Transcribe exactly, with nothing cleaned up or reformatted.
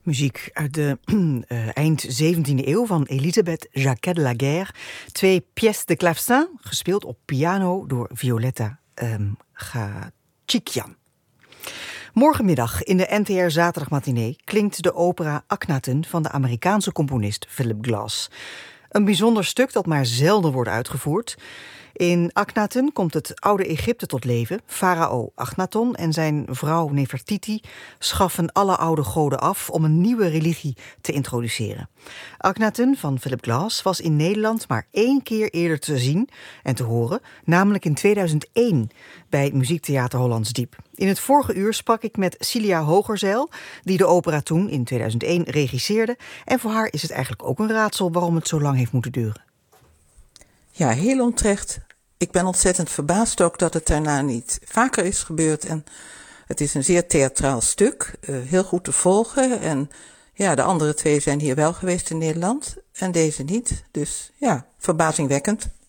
Muziek uit de uh, eind zeventiende eeuw van Elisabeth Jacquet de la Guerre. Twee pièces de clavecin, gespeeld op piano door Violetta um, Gachikian. Morgenmiddag in de N T R Zaterdagmatinee klinkt de opera Akhenaten van de Amerikaanse componist Philip Glass. Een bijzonder stuk dat maar zelden wordt uitgevoerd. In Akhenaten komt het oude Egypte tot leven. Farao Akhenaton en zijn vrouw Nefertiti schaffen alle oude goden af om een nieuwe religie te introduceren. Akhenaten van Philip Glass was in Nederland maar één keer eerder te zien en te horen, namelijk in tweeduizend één bij Muziektheater Hollands Diep. In het vorige uur sprak ik met Cilia Hogerzeil, die de opera toen in tweeduizend één regisseerde. En voor haar is het eigenlijk ook een raadsel waarom het zo lang heeft moeten duren. Ja, heel onterecht. Ik ben ontzettend verbaasd ook dat het daarna niet vaker is gebeurd. En het is een zeer theatraal stuk, uh, heel goed te volgen. En ja, de andere twee zijn hier wel geweest in Nederland en deze niet. Dus ja, verbazingwekkend.